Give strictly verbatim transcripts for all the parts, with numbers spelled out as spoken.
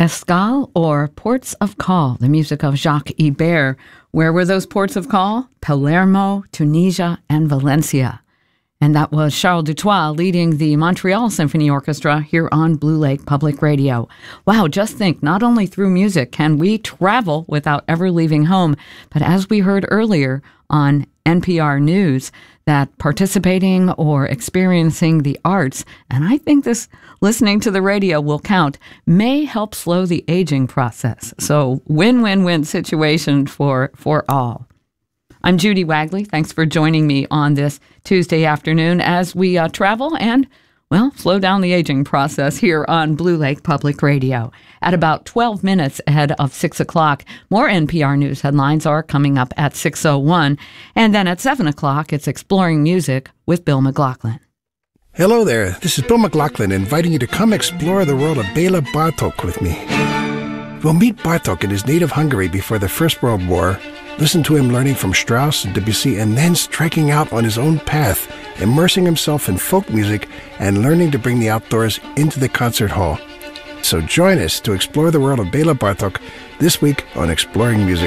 Escale or Ports of Call, the music of Jacques Ibert. Where were those ports of call? Palermo, Tunisia, and Valencia. And that was Charles Dutoit leading the Montreal Symphony Orchestra here on Blue Lake Public Radio. Wow, just think, not only through music can we travel without ever leaving home, but as we heard earlier on N P R News, that participating or experiencing the arts, and I think this listening to the radio will count, may help slow the aging process. So win-win-win situation for, for all. I'm Judy Wagley. Thanks for joining me on this Tuesday afternoon as we uh, travel and, well, slow down the aging process here on Blue Lake Public Radio. At about twelve minutes ahead of six o'clock, more N P R News headlines are coming up at six oh one. And then at seven o'clock, it's Exploring Music with Bill McLaughlin. Hello there. This is Bill McLaughlin inviting you to come explore the world of Bela Bartok with me. We'll meet Bartok in his native Hungary before the First World War, listen to him learning from Strauss and Debussy, and then striking out on his own path, immersing himself in folk music and learning to bring the outdoors into the concert hall. So join us to explore the world of Bela Bartok this week on Exploring Music.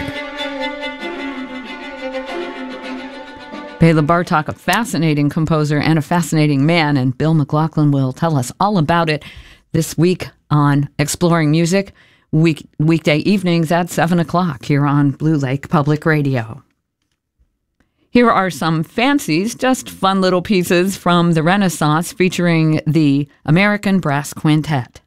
Bela Bartok, a fascinating composer and a fascinating man, and Bill McLaughlin will tell us all about it this week on Exploring Music, week weekday evenings at seven o'clock here on Blue Lake Public Radio. Here are some fancies, just fun little pieces from the Renaissance featuring the American Brass Quintet.